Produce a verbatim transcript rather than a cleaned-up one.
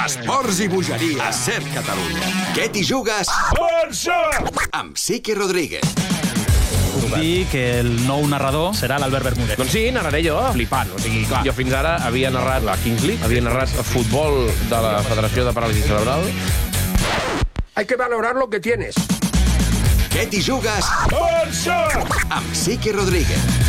Esports i bogeria a Ser Catalunya. Què t'hi jugues? Barça! Amb Sique Rodríguez. Puc dir que el nou narrador serà l'Albert Bermúdez. Doncs sí, narraré jo, flipant. O sigui, clar, jo fins ara havia narrat la Kings League, havia narrat el futbol de la Federació de Paràlisi Cerebral. Hay que valorar lo que tienes. Què t'hi jugues? Barça! Amb Sique Rodríguez.